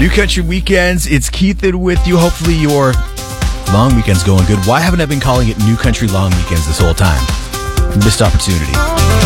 New Country Weekends. It's Keithan with you. Hopefully your long weekend's going good. Why haven't I been calling it New Country Long Weekends this whole time? Missed opportunity.